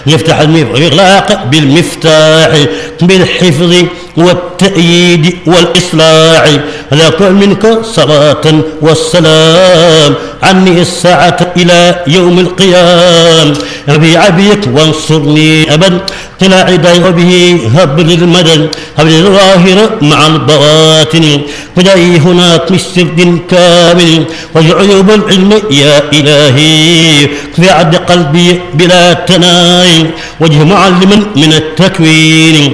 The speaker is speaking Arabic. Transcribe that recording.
يفتح ويغلق بالمفتاح بالحفظ والتأييد والإصلاح. لك منك صلاة والسلام عني الساعة إلى يوم القيام. أبي عبيك وانصرني أبدا طلع عداي وبه هب للمدد هب للظاهر مع البواطن فدعي هناك بالسرد كامل وعيوب العلم يا إلهي في عد قلبي بلا تناي وجه معلما من التكوين